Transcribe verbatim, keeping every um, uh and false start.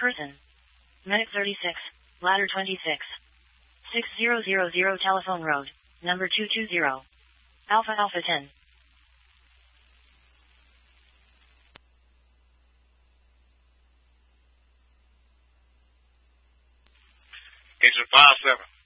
Person. Medic thirty-six, ladder twenty-six. six zero zero zero telephone road, number two two zero. Alpha Alpha ten. Engine five seven.